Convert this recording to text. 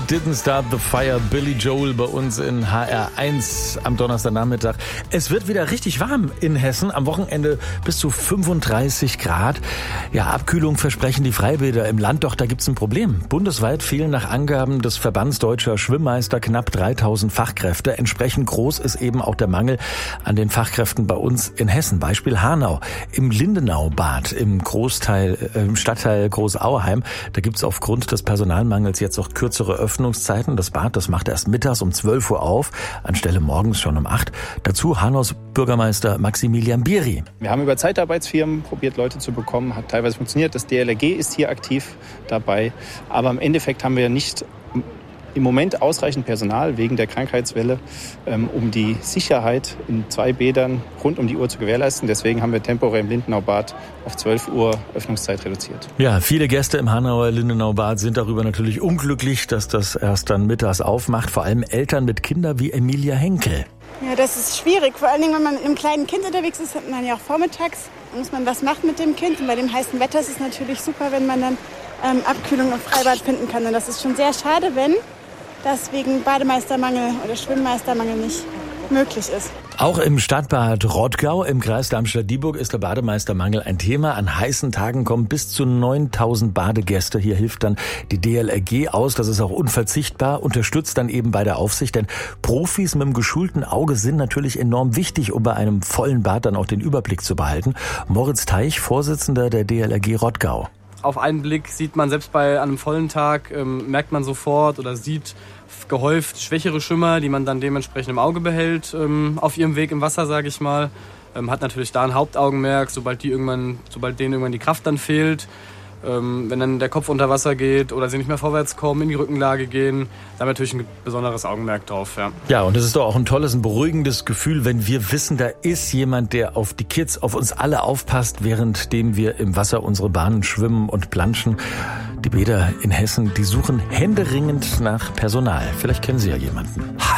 Didn't Start the Fire, Billy Joel bei uns in HR1 am Donnerstagnachmittag. Es wird wieder richtig warm in Hessen. Am Wochenende bis zu 35 Grad. Ja, Abkühlung versprechen die Freibäder im Land, doch da gibt's ein Problem. Bundesweit fehlen nach Angaben des Verbands Deutscher Schwimmmeister knapp 3000 Fachkräfte. Entsprechend groß ist eben auch der Mangel an den Fachkräften bei uns in Hessen. Beispiel Hanau. Im Lindenau-Bad im Stadtteil Großauheim. Da gibt's aufgrund des Personalmangels jetzt auch kürzere Öffnungszeiten. Das Bad, das macht erst mittags um 12 Uhr auf, anstelle morgens schon um 8. Dazu Hanaus Bürgermeister Maximilian Bieri. Wir haben über Zeitarbeitsfirmen probiert, Leute zu bekommen. Hat teilweise funktioniert. Das DLRG ist hier aktiv dabei. Aber im Endeffekt haben wir nicht im Moment ausreichend Personal wegen der Krankheitswelle, um die Sicherheit in 2 Bädern rund um die Uhr zu gewährleisten. Deswegen haben wir temporär im Lindenau-Bad auf 12 Uhr Öffnungszeit reduziert. Ja, viele Gäste im Hanauer Lindenau-Bad sind darüber natürlich unglücklich, dass das erst dann mittags aufmacht. Vor allem Eltern mit Kindern wie Emilia Henkel. Ja, das ist schwierig. Vor allen Dingen, wenn man mit einem kleinen Kind unterwegs ist, hat man ja auch vormittags, muss man was machen mit dem Kind. Und bei dem heißen Wetter ist es natürlich super, wenn man dann Abkühlung im Freibad finden kann. Und das ist schon sehr schade, wenn das wegen Bademeistermangel oder Schwimmmeistermangel nicht möglich ist. Auch im Stadtbad Rottgau im Kreis Darmstadt-Dieburg ist der Bademeistermangel ein Thema. An heißen Tagen kommen bis zu 9000 Badegäste. Hier hilft dann die DLRG aus. Das ist auch unverzichtbar, unterstützt dann eben bei der Aufsicht. Denn Profis mit dem geschulten Auge sind natürlich enorm wichtig, um bei einem vollen Bad dann auch den Überblick zu behalten. Moritz Teich, Vorsitzender der DLRG Rottgau. Auf einen Blick sieht man selbst bei einem vollen Tag, merkt man sofort oder sieht gehäuft schwächere Schimmer, die man dann dementsprechend im Auge behält, auf ihrem Weg im Wasser, sage ich mal. Hat natürlich da ein Hauptaugenmerk, sobald denen irgendwann die Kraft dann fehlt. Wenn dann der Kopf unter Wasser geht oder sie nicht mehr vorwärts kommen, in die Rückenlage gehen, da haben wir natürlich ein besonderes Augenmerk drauf. Ja. Ja, und es ist doch auch ein tolles, ein beruhigendes Gefühl, wenn wir wissen, da ist jemand, der auf die Kids, auf uns alle aufpasst, währenddem wir im Wasser unsere Bahnen schwimmen und planschen. Die Bäder in Hessen, die suchen händeringend nach Personal. Vielleicht kennen Sie ja jemanden.